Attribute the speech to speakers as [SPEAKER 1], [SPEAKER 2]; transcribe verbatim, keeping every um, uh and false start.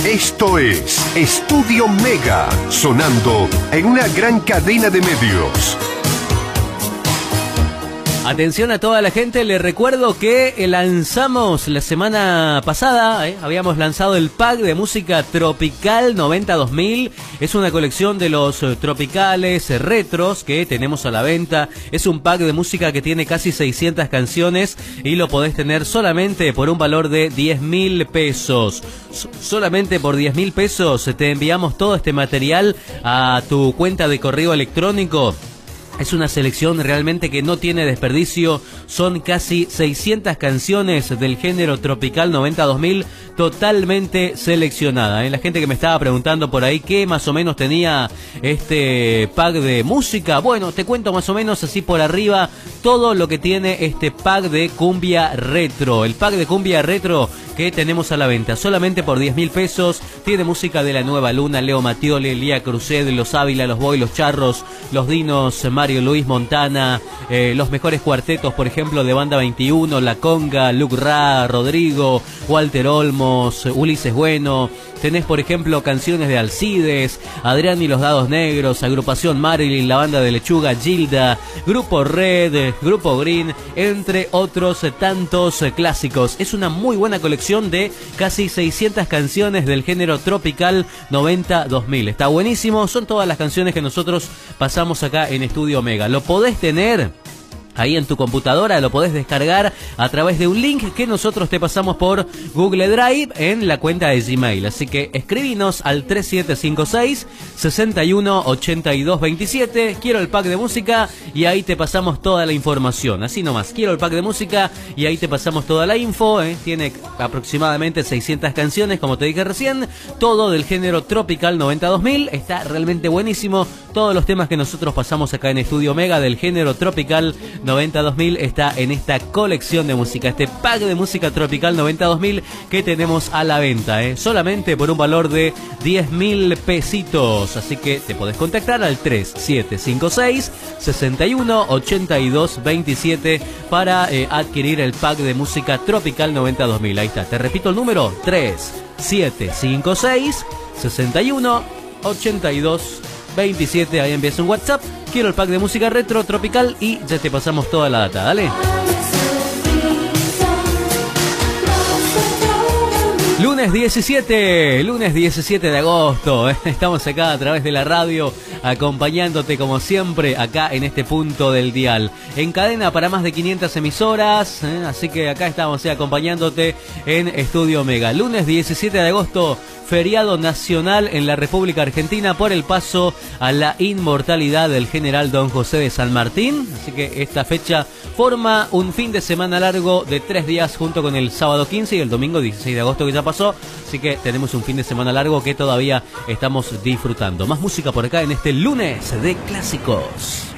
[SPEAKER 1] Esto es Estudio Mega, sonando en una gran cadena de medios.
[SPEAKER 2] Atención a toda la gente, les recuerdo que lanzamos la semana pasada, eh, habíamos lanzado el pack de música tropical noventa dos mil. Es una colección de los eh, tropicales eh, retros que tenemos a la venta. Es un pack de música que tiene casi seiscientas canciones y lo podés tener solamente por un valor de diez mil pesos. S- solamente por diez mil pesos te enviamos todo este material a tu cuenta de correo electrónico. Es una selección realmente que no tiene desperdicio. Son casi seiscientas canciones del género tropical noventa dos mil totalmente seleccionada. ¿eh? La gente que me estaba preguntando por ahí qué más o menos tenía este pack de música. Bueno, te cuento más o menos así por arriba todo lo que tiene este pack de cumbia retro. El pack de cumbia retro que tenemos a la venta solamente por diez mil pesos. Tiene música de La Nueva Luna, Leo Mattioli, Lía Cruzet, Los Ávila, Los Boy, Los Charros, Los Dinos, Mario Luis Montana, eh, los mejores cuartetos, por ejemplo, de Banda veintiuno, La Conga, Luc Ra, Rodrigo, Walter Olmos, Ulises Bueno. Tenés, por ejemplo, canciones de Alcides, Adrián y los Dados Negros, Agrupación Marilyn, La Banda de Lechuga, Gilda, Grupo Red, Grupo Green, entre otros tantos clásicos. Es una muy buena colección de casi seiscientas canciones del género tropical noventa dos mil. Está buenísimo, son todas las canciones que nosotros pasamos acá en Estudio Mega. Lo podés tener ahí en tu computadora, lo podés descargar a través de un link que nosotros te pasamos por Google Drive en la cuenta de Gmail. Así que escribinos al tres siete cinco seis, seis uno ocho dos dos siete. Quiero el pack de música y ahí te pasamos toda la información. Así nomás, quiero el pack de música y ahí te pasamos toda la info. ¿eh? Tiene aproximadamente seiscientas canciones, como te dije recién. Todo del género tropical noventa dos mil. Está realmente buenísimo. Todos los temas que nosotros pasamos acá en Estudio Mega del género tropical noventa dos mil está en esta colección de música, este pack de música tropical noventa dos mil que tenemos a la venta, ¿eh? solamente por un valor de diez mil pesitos. Así que te podés contactar al tres siete cinco seis, seis uno ocho dos dos siete para eh, adquirir el pack de música tropical noventa dos mil. Ahí está, te repito el número: tres siete cinco seis, seis uno ocho dos veintisiete. Ahí envías un WhatsApp, quiero el pack de música retro tropical y ya te pasamos toda la data, dale. Lunes diecisiete, lunes diecisiete de agosto, ¿eh? Estamos acá a través de la radio acompañándote como siempre acá en este punto del dial. En cadena para más de quinientas emisoras, ¿eh? Así que acá estamos ¿eh? acompañándote en Estudio Mega. Lunes diecisiete de agosto, feriado nacional en la República Argentina por el paso a la inmortalidad del general Don José de San Martín. Así que esta fecha forma un fin de semana largo de tres días junto con el sábado quince y el domingo dieciséis de agosto que ya pasó. Así que tenemos un fin de semana largo que todavía estamos disfrutando. Más música por acá en este lunes de clásicos.